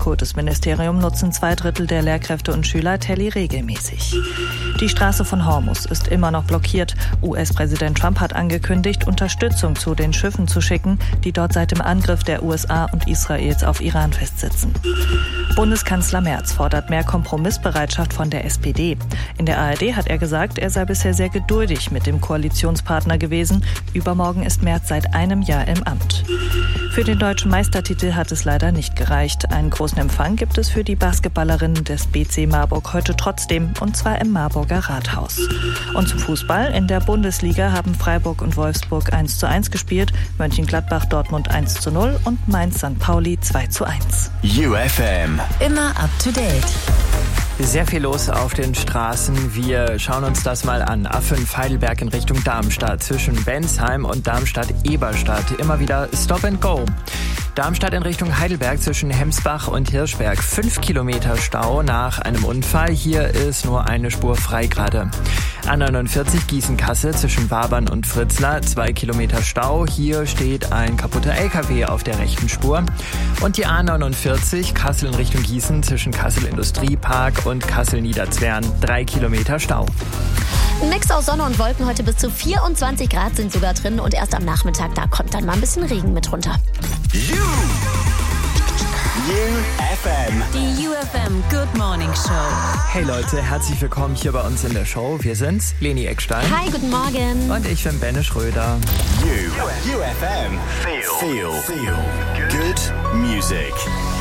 Kultusministerium nutzen 2/3 der Lehrkräfte und Schüler Telly regelmäßig. Die Straße von Hormuz ist immer noch blockiert. US-Präsident Trump hat angekündigt, Unterstützung zu den Schiffen zu schicken, die dort seit dem Angriff der USA und Israels auf Iran festsitzen. Bundeskanzler Merz fordert mehr Kompromissbereitschaft von der SPD. In der ARD hat er gesagt, er sei bisher sehr geduldig mit dem Koalitionspartner gewesen. Übermorgen ist Merz seit einem Jahr im Amt. Für den deutschen Meistertitel hat es leider nicht gereicht. Einen großen Empfang gibt es für die Basketballerinnen des BC Marburg heute trotzdem, und zwar im Marburger Rathaus. Und zum Fußball. In der Bundesliga haben Freiburg und Wolfsburg 1:1 gespielt, Mönchengladbach Dortmund 1:0 und Mainz St. Pauli 2:1. UFM. Immer up to date. Sehr viel los auf den Straßen. Wir schauen uns das mal an. A5 Heidelberg in Richtung Darmstadt. Zwischen Bensheim und Darmstadt-Eberstadt. Immer wieder Stop and Go. Darmstadt in Richtung Heidelberg zwischen Hemsbach und Hirschberg. 5 Kilometer Stau nach einem Unfall. Hier ist nur eine Spur frei gerade. A49 Gießen-Kassel zwischen Wabern und Fritzlar. 2 Kilometer Stau. Hier steht ein kaputter LKW auf der rechten Spur. Und die A49 Kassel in Richtung Gießen zwischen Kassel Industriepark und Kassel Niederzwern. 3 Kilometer Stau. Ein Mix aus Sonne und Wolken, heute bis zu 24 Grad sind sogar drin und erst am Nachmittag, da kommt dann mal ein bisschen Regen mit runter. UFM. Die UFM Good Morning Show. Hey Leute, herzlich willkommen hier bei uns in der Show. Wir sind's, Leni Eckstein. Hi, guten Morgen. Und ich bin Benne Schröder. UFM. Feel. Good music.